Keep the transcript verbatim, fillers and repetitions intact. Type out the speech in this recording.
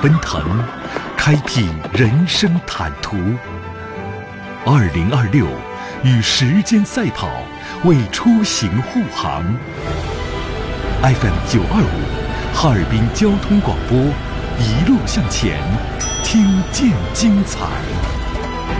奔腾，开辟人生坦途。二零二六，与时间赛跑，为出行护航。F M 九二五，哈尔滨交通广播，一路向前，听见精彩。